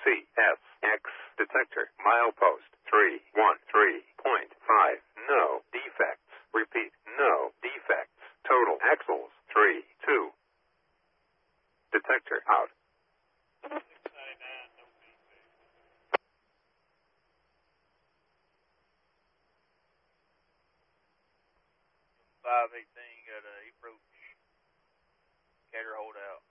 CSX detector. Milepost 313.5. No defects. Repeat, no defects. Total axles 32. Detector out. 699, no defects. 518 got a approach. Cater hold out.